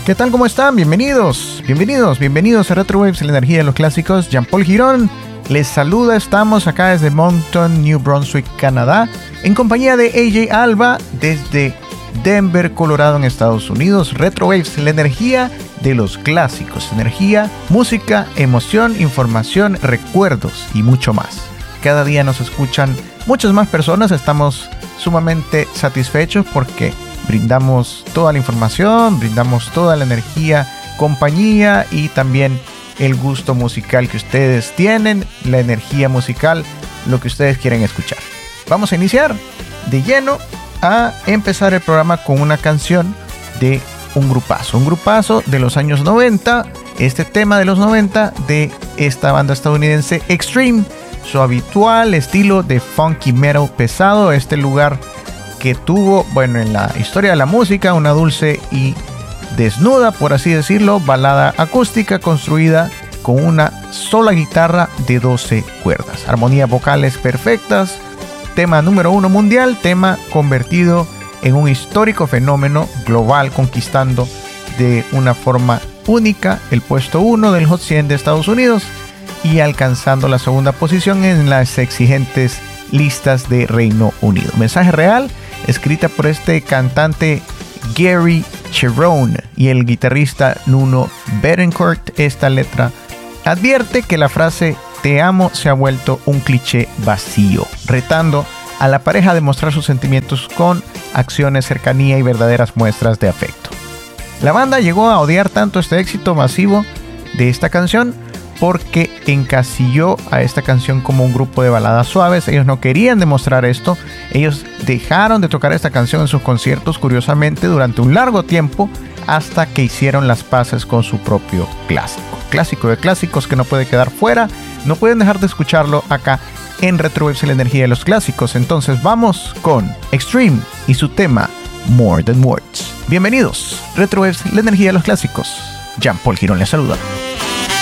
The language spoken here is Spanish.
¿Qué tal? ¿Cómo están? Bienvenidos a Retrowaves, la energía de los clásicos. Jean-Paul Girón les saluda. Estamos acá desde Moncton, New Brunswick, Canadá, en compañía de AJ Alba desde Denver, Colorado, en Estados Unidos. Retrowaves, la energía de los clásicos. Energía, música, emoción, información, recuerdos y mucho más. Cada día nos escuchan muchas más personas. Estamos sumamente satisfechos porque brindamos toda la información, brindamos toda la energía, compañía y también el gusto musical que ustedes tienen, la energía musical, lo que ustedes quieren escuchar. Vamos a iniciar de lleno a empezar el programa con una canción de un grupazo de los años 90. Este tema de los 90 de esta banda estadounidense Extreme, su habitual estilo de funky metal pesado, este lugar que tuvo, bueno, en la historia de la música, una dulce y desnuda, por así decirlo, balada acústica construida con una sola guitarra de 12 cuerdas, armonías vocales perfectas, tema número 1 mundial, tema convertido en un histórico fenómeno global, conquistando de una forma única el puesto 1 del Hot 100 de Estados Unidos y alcanzando la segunda posición en las exigentes listas de Reino Unido. Mensaje real, escrita por este cantante Gary Cherone y el guitarrista Nuno Bettencourt. Esta letra advierte que la frase "te amo" se ha vuelto un cliché vacío, retando a la pareja a demostrar sus sentimientos con acciones, cercanía y verdaderas muestras de afecto. La banda llegó a odiar tanto este éxito masivo de esta canción porque encasilló a esta canción como un grupo de baladas suaves. Ellos no querían demostrar esto. Ellos dejaron de tocar esta canción en sus conciertos, curiosamente, durante un largo tiempo, hasta que hicieron las paces con su propio clásico de clásicos que no puede quedar fuera. No pueden dejar de escucharlo acá en Retrowaves, la energía de los clásicos. Entonces vamos con Extreme y su tema More Than Words. Bienvenidos, Retrowaves, la energía de los clásicos. Jean-Paul Girón les saluda.